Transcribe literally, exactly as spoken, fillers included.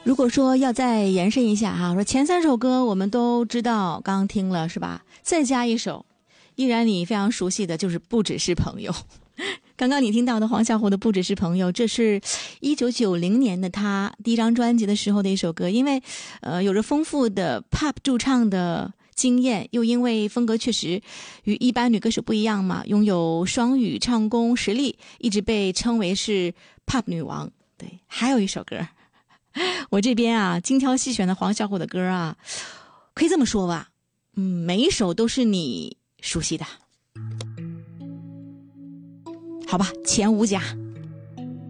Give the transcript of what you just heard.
如果说要再延伸一下哈，说前三首歌我们都知道，刚刚听了是吧？再加一首，依然你非常熟悉的就是不只是朋友。刚刚你听到的黄小琥的不只是朋友，这是一九九零年的他第一张专辑的时候的一首歌，因为呃有着丰富的 pop 驻唱的经验，又因为风格确实与一般女歌手不一样嘛，拥有双语唱功实力，一直被称为是 pop 女王。对，还有一首歌，我这边啊精挑细选的黄小琥的歌啊，可以这么说吧，嗯，每一首都是你熟悉的。好吧，前五甲。